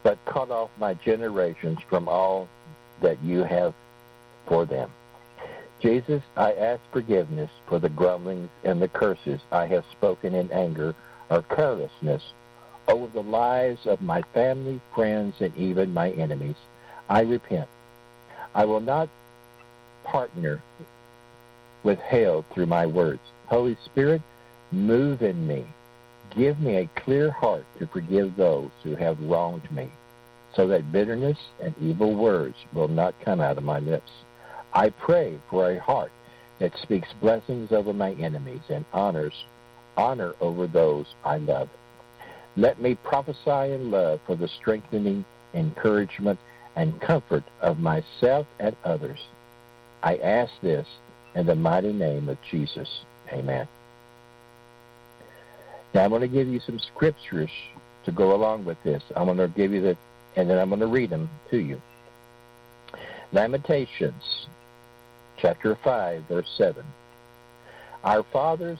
but cut off my generations from all that you have for them. Jesus, I ask forgiveness for the grumblings and the curses I have spoken in anger or carelessness over the lives of my family, friends, and even my enemies. I repent. I will not partner with hell through my words. Holy Spirit, move in me. Give me a clear heart to forgive those who have wronged me, so that bitterness and evil words will not come out of my lips. I pray for a heart that speaks blessings over my enemies and honor over those I love. Let me prophesy in love for the strengthening, encouragement, and comfort of myself and others. I ask this in the mighty name of Jesus. Amen. Now I'm going to give you some scriptures to go along with this. I'm going to give you and then I'm going to read them to you. Lamentations, chapter 5, verse 7. Our fathers